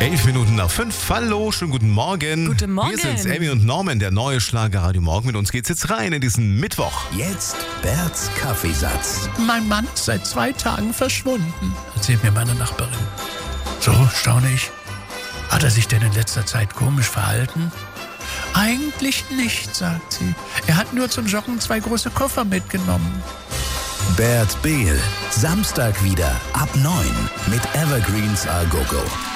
11:05. Hallo, schönen guten Morgen. Guten Morgen. Wir sind's, Amy und Norman, der neue Schlager Radio Morgen. Mit uns geht's jetzt rein in diesen Mittwoch. Jetzt Berts Kaffeesatz. Mein Mann ist seit 2 Tagen verschwunden, erzählt mir meine Nachbarin. So, staune ich. Hat er sich denn in letzter Zeit komisch verhalten? Eigentlich nicht, sagt sie. Er hat nur zum Joggen 2 große Koffer mitgenommen. Bert Behl. Samstag wieder ab 9 mit Evergreens A Go Go.